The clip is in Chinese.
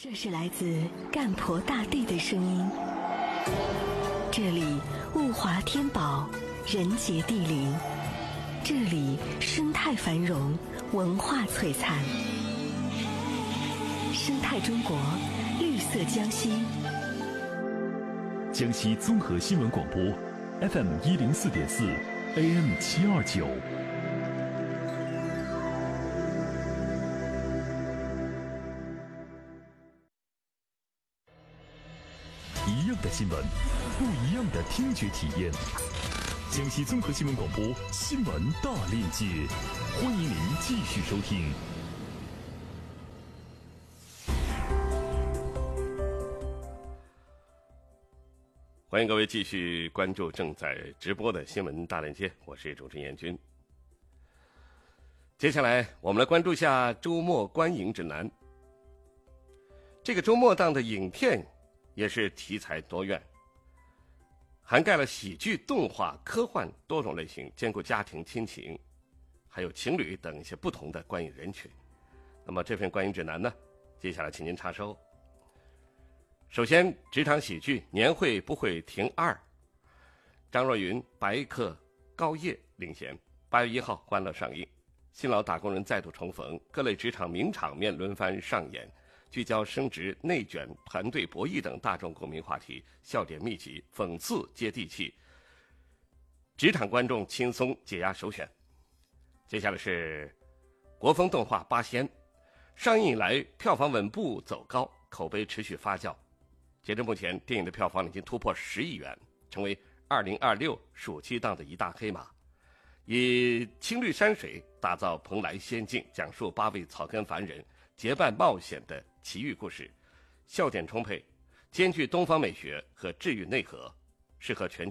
这是来自干婆大地的声音，这里物华天宝，人杰地灵，这里生态繁荣，文化璀璨。生态中国，绿色江西。 江西综合新闻广播 FM 104.4 AM 729。一样的新闻，不一样的听觉体验。江西综合新闻广播新闻大链接，欢迎您继续收听。 欢迎各位继续关注正在直播的新闻大链接，我是主持人严军。接下来我们来关注一下周末观影指南。这个周末档的影片也是题材多元，涵盖了喜剧、动画、科幻多种类型，兼顾家庭、亲情，还有情侣等一些不同的观影人群。那么这份观影指南呢，接下来请您查收。首先，职场喜剧《年会不会停2》，张若昀、白客、高叶领衔。8月1号欢乐上映，新老打工人再度重逢，各类职场名场面轮番上演，聚焦升职、内卷、团队博弈等大众共鸣话题，笑点密集，讽刺接地气，职场观众轻松解压首选。接下来是国风动画《八仙》，上映以来票房稳步走高，口碑持续发酵。截至目前，电影的票房已经突破10亿元，成为2026暑期档的一大黑马。以青绿山水打造蓬莱仙境，讲述8位草根凡人结伴冒险的奇遇故事，笑点充沛，兼具东方美学和治愈内核，适合全